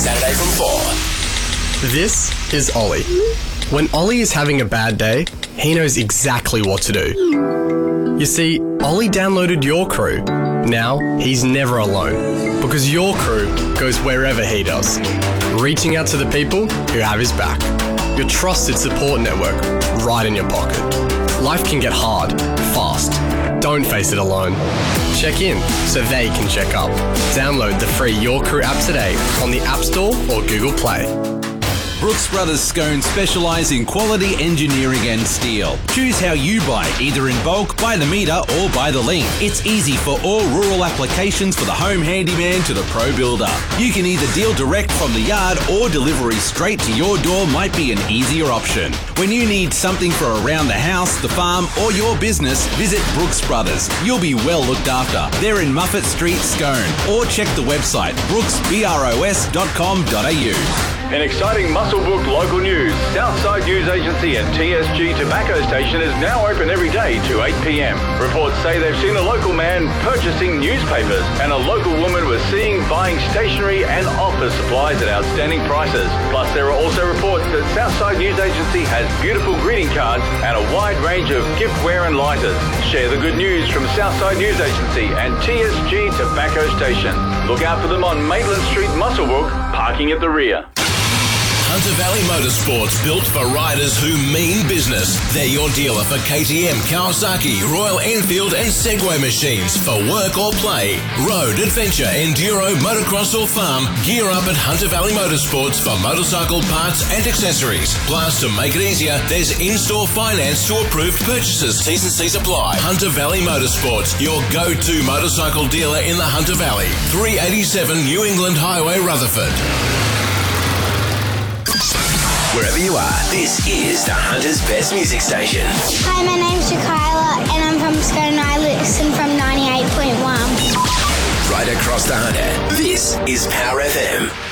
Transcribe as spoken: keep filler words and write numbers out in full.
Saturday from four. This is Ollie. When Ollie is having a bad day, he knows exactly what to do. You see, Ollie downloaded Your Crew. Now, he's never alone, because Your Crew goes wherever he does, reaching out to the people who have his back. Your trusted support network right in your pocket. Life can get hard, fast. Don't face it alone. Check in so they can check up. Download the free Your Crew app today on the App Store or Google Play. Brooks Brothers Scone specialise in quality engineering and steel. Choose how you buy, either in bulk, by the metre or by the link. It's easy for all rural applications, for the home handyman to the pro builder. You can either deal direct from the yard or delivery straight to your door might be an easier option. When you need something for around the house, the farm or your business, visit Brooks Brothers. You'll be well looked after. They're in Muffet Street, Scone, or check the website brooks bros dot com dot a u. In exciting Muswellbrook local news, Southside News Agency and T S G Tobacco Station is now open every day to eight p m. Reports say they've seen a local man purchasing newspapers and a local woman was seen buying stationery and office supplies at outstanding prices. Plus, there are also reports that Southside News Agency has beautiful greeting cards and a wide range of giftware and lighters. Share the good news from Southside News Agency and T S G Tobacco Station. Look out for them on Maitland Street, Muswellbrook, parking at the rear. Hunter Valley Motorsports, built for riders who mean business. They're your dealer for K T M, Kawasaki, Royal Enfield and Segway machines for work or play. Road, adventure, enduro, motocross or farm, gear up at Hunter Valley Motorsports for motorcycle parts and accessories. Plus, to make it easier, there's in-store finance to approved purchases. T's and C's apply. Hunter Valley Motorsports, your go-to motorcycle dealer in the Hunter Valley. three eighty-seven New England Highway, Rutherford. Wherever you are, this is the Hunter's Best Music Station. Hi, my name's Jakayla and I'm from Scone and I listen from ninety-eight point one. Right across the Hunter, this is Power F M.